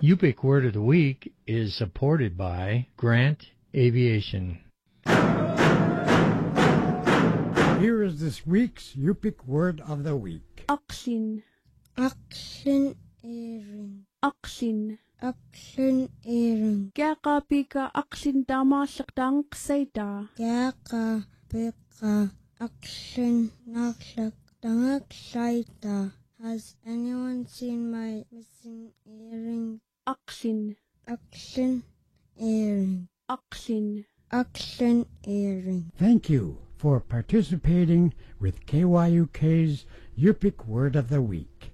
Yupik Word of the Week is supported by Grant Aviation. Here is this week's Yupik Word of the Week. Aksin. Aksin-ering. Aksin. Aksin-ering. Kaya ka aksin tama sakdang ksayta. Kaya pika aksin naksakdang ksayta. Has anyone seen my missing earring? Aksin. Aksin-ering. Aksin. Aksin-ering. Thank you for participating with KYUK's Yupik Word of the Week.